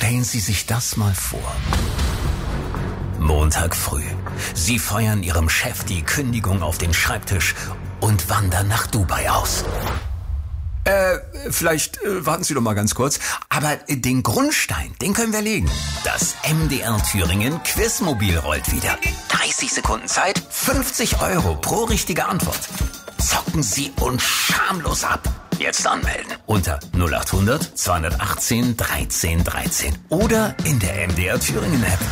Stellen Sie sich das mal vor. Montag früh. Sie feuern Ihrem Chef die Kündigung auf den Schreibtisch und wandern nach Dubai aus. Vielleicht warten Sie doch mal ganz kurz. Aber den Grundstein, den können wir legen. Das MDR Thüringen Quizmobil rollt wieder. 30 Sekunden Zeit, 50 € pro richtige Antwort. Zocken Sie uns schamlos ab. Jetzt anmelden unter 0800 218 13 13 oder in der MDR Thüringen App.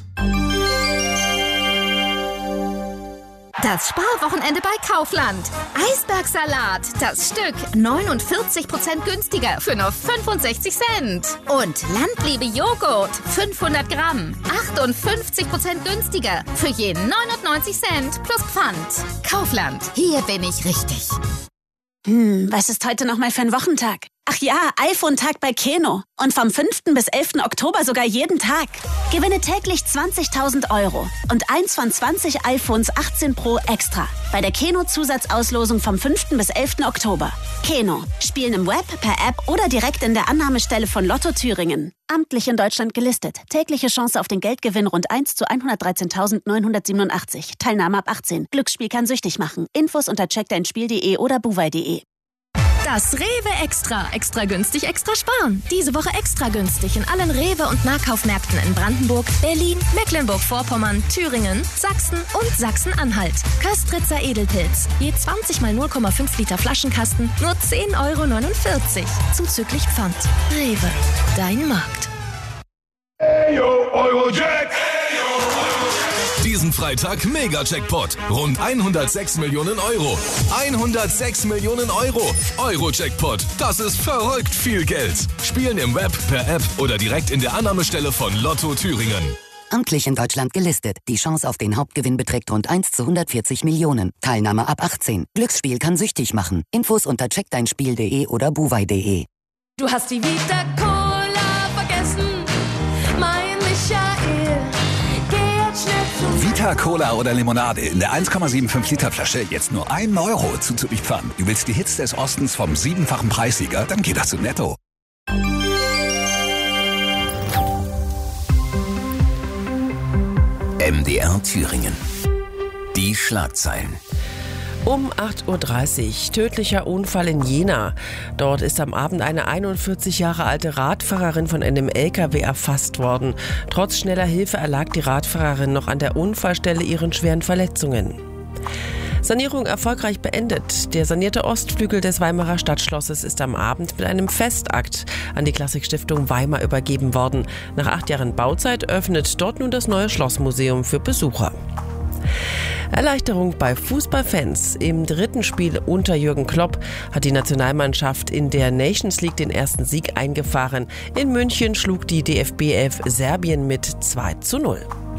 Das Sparwochenende bei Kaufland. Eisbergsalat, das Stück 49% günstiger für nur 65 Cent. Und Landliebe Joghurt, 500 Gramm, 58% günstiger für je 99 Cent plus Pfand. Kaufland, hier bin ich richtig. Was ist heute nochmal für ein Wochentag? Ach ja, iPhone-Tag bei Keno. Und vom 5. bis 11. Oktober sogar jeden Tag. Gewinne täglich 20.000 € und eins von 20 iPhones 18 Pro extra. Bei der Keno-Zusatzauslosung vom 5. bis 11. Oktober. Keno. Spielen im Web, per App oder direkt in der Annahmestelle von Lotto Thüringen. Amtlich in Deutschland gelistet. Tägliche Chance auf den Geldgewinn rund 1 zu 113.987. Teilnahme ab 18. Glücksspiel kann süchtig machen. Infos unter checkdeinspiel.de oder buwei.de. Das Rewe Extra. Extra günstig, extra sparen. Diese Woche extra günstig in allen Rewe- und Nahkaufmärkten in Brandenburg, Berlin, Mecklenburg-Vorpommern, Thüringen, Sachsen und Sachsen-Anhalt. Köstritzer Edelpilz. Je 20 mal 0,5 Liter Flaschenkasten, nur 10,49 €. Zuzüglich Pfand. Rewe. Dein Markt. Heyo, Eurojack! Diesen Freitag Mega-Jackpot. Rund 106 Millionen €. 106 Millionen €. Euro-Jackpot. Das ist verrückt viel Geld. Spielen im Web, per App oder direkt in der Annahmestelle von Lotto Thüringen. Amtlich in Deutschland gelistet. Die Chance auf den Hauptgewinn beträgt rund 1 zu 140 Millionen. Teilnahme ab 18. Glücksspiel kann süchtig machen. Infos unter checkdeinspiel.de oder buwei.de. Du hast die Vita Cola vergessen, mein Michael. Vita Cola oder Limonade in der 1,75 Liter Flasche jetzt nur 1 € zuzüglich Pfand. Du willst die Hits des Ostens vom 7-fachen Preissieger? Dann geht das zu Netto. MDR Thüringen. Die Schlagzeilen. Um 8.30 Uhr, tödlicher Unfall in Jena. Dort ist am Abend eine 41 Jahre alte Radfahrerin von einem LKW erfasst worden. Trotz schneller Hilfe erlag die Radfahrerin noch an der Unfallstelle ihren schweren Verletzungen. Sanierung erfolgreich beendet. Der sanierte Ostflügel des Weimarer Stadtschlosses ist am Abend mit einem Festakt an die Klassikstiftung Weimar übergeben worden. Nach 8 Jahren Bauzeit öffnet dort nun das neue Schlossmuseum für Besucher. Erleichterung bei Fußballfans. Im 3. Spiel unter Jürgen Klopp hat die Nationalmannschaft in der Nations League den ersten Sieg eingefahren. In München schlug die DFB 11 Serbien mit 2:0.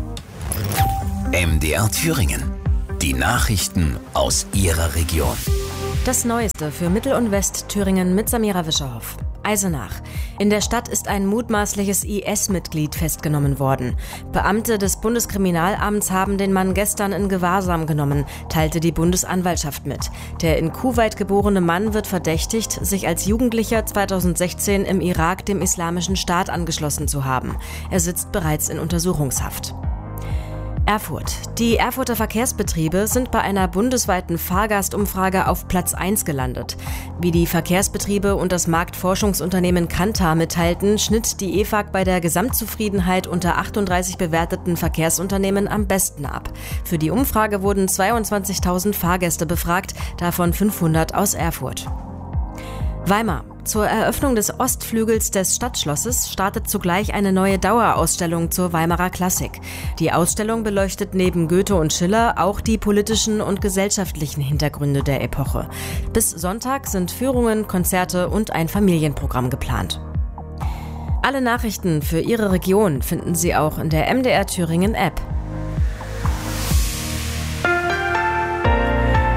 MDR Thüringen. Die Nachrichten aus Ihrer Region. Das Neueste für Mittel- und Westthüringen mit Samira Wischerhoff. Eisenach. In der Stadt ist ein mutmaßliches IS-Mitglied festgenommen worden. Beamte des Bundeskriminalamts haben den Mann gestern in Gewahrsam genommen, teilte die Bundesanwaltschaft mit. Der in Kuwait geborene Mann wird verdächtigt, sich als Jugendlicher 2016 im Irak dem Islamischen Staat angeschlossen zu haben. Er sitzt bereits in Untersuchungshaft. Erfurt. Die Erfurter Verkehrsbetriebe sind bei einer bundesweiten Fahrgastumfrage auf Platz 1 gelandet. Wie die Verkehrsbetriebe und das Marktforschungsunternehmen Kantar mitteilten, schnitt die EFAG bei der Gesamtzufriedenheit unter 38 bewerteten Verkehrsunternehmen am besten ab. Für die Umfrage wurden 22.000 Fahrgäste befragt, davon 500 aus Erfurt. Weimar. Zur Eröffnung des Ostflügels des Stadtschlosses startet zugleich eine neue Dauerausstellung zur Weimarer Klassik. Die Ausstellung beleuchtet neben Goethe und Schiller auch die politischen und gesellschaftlichen Hintergründe der Epoche. Bis Sonntag sind Führungen, Konzerte und ein Familienprogramm geplant. Alle Nachrichten für Ihre Region finden Sie auch in der MDR Thüringen App.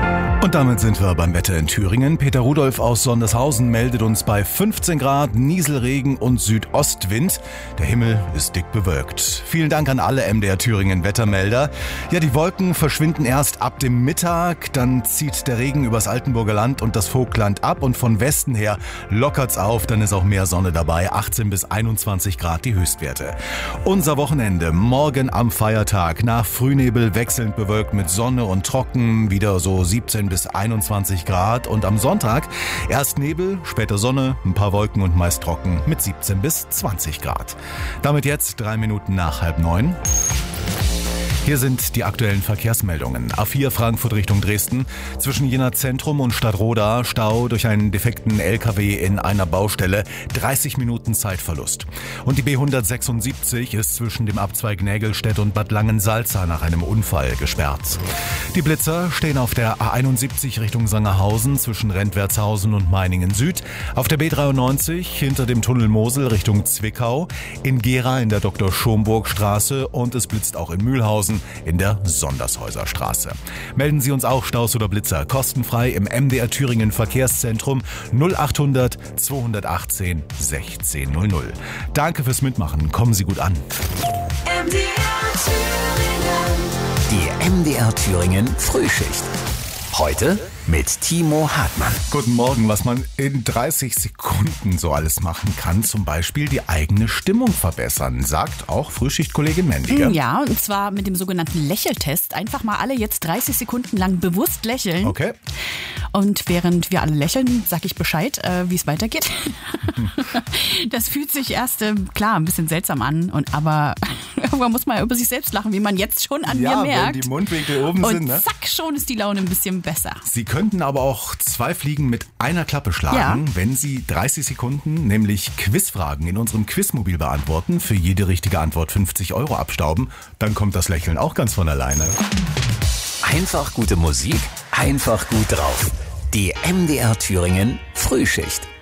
Und damit sind wir beim Wetter in Thüringen. Peter Rudolph aus Sondershausen meldet uns bei 15 Grad, Nieselregen und Südostwind. Der Himmel ist dick bewölkt. Vielen Dank an alle MDR Thüringen Wettermelder. Ja, die Wolken verschwinden erst ab dem Mittag. Dann zieht der Regen übers Altenburger Land und das Vogtland ab. Und von Westen her lockert's auf. Dann ist auch mehr Sonne dabei. 18 bis 21 Grad die Höchstwerte. Unser Wochenende morgen am Feiertag. Nach Frühnebel wechselnd bewölkt mit Sonne und trocken. Wieder so 17 bis 21 Grad und am Sonntag erst Nebel, später Sonne, ein paar Wolken und meist trocken mit 17 bis 20 Grad. Damit jetzt 3 Minuten nach 8:30. Hier sind die aktuellen Verkehrsmeldungen. A4 Frankfurt Richtung Dresden. Zwischen Jena Zentrum und Stadtroda Stau durch einen defekten LKW in einer Baustelle. 30 Minuten Zeitverlust. Und die B176 ist zwischen dem Abzweig Nägelstedt und Bad Langensalza nach einem Unfall gesperrt. Die Blitzer stehen auf der A71 Richtung Sangerhausen zwischen Rentwertshausen und Meiningen Süd. Auf der B93 hinter dem Tunnel Mosel Richtung Zwickau. In Gera in der Dr. Schomburg Straße und es blitzt auch in Mühlhausen in der Sondershäuser Melden Sie uns auch Staus oder Blitzer kostenfrei im MDR Thüringen Verkehrszentrum 0800 218 1600. Danke fürs Mitmachen. Kommen Sie gut an. Die MDR Thüringen Frühschicht. Heute mit Timo Hartmann. Guten Morgen, was man in 30 Sekunden so alles machen kann, zum Beispiel die eigene Stimmung verbessern, sagt auch Frühschichtkollegin Mendiger. Ja, und zwar mit dem sogenannten Lächeltest. Einfach mal alle jetzt 30 Sekunden lang bewusst lächeln. Okay. Und während wir alle lächeln, sag ich Bescheid, wie es weitergeht. Das fühlt sich erst, klar, ein bisschen seltsam an, aber irgendwann muss man über sich selbst lachen, wie man jetzt schon an mir merkt. Ja, wenn die Mundwinkel oben und sind. Ne? Zack, schon ist die Laune ein bisschen besser. Sie könnten aber auch 2 Fliegen mit einer Klappe schlagen, wenn Sie 30 Sekunden, nämlich Quizfragen in unserem Quizmobil beantworten, für jede richtige Antwort 50 € abstauben, dann kommt das Lächeln auch ganz von alleine. Einfach gute Musik, einfach gut drauf. Die MDR Thüringen Frühschicht.